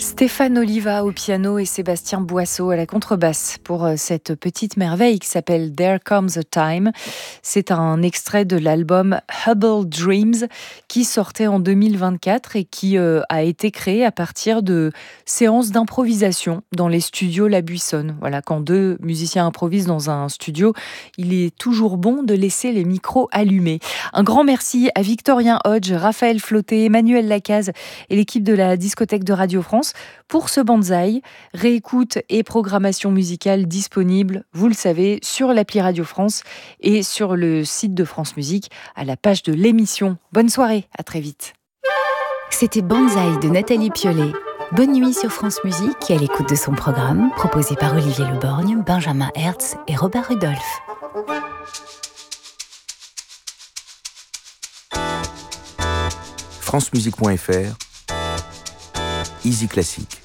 Stéphane Oliva au piano et Sébastien Boisseau à la contrebasse pour cette petite merveille qui s'appelle There Comes a Time. C'est un extrait de l'album Hubble Dreams qui sortait en 2024 et qui a été créé à partir de séances d'improvisation dans les studios La Buissonne. Voilà, quand deux musiciens improvisent dans un studio, il est toujours bon de laisser les micros allumés. Un grand merci à Victorien Hodge, Raphaël Flauté, Emmanuel Lacaze et l'équipe de la discothèque de Radio France pour ce Banzai. Réécoute et programmation musicale disponible, vous le savez, sur l'appli Radio France et sur le site de France Musique à la page de l'émission. Bonne soirée, à très vite. C'était Banzai de Nathalie Piollet. Bonne nuit sur France Musique et à l'écoute de son programme proposé par Olivier Leborgne, Benjamin Hertz et Robert Rudolph. francemusique.fr, Easy Classique.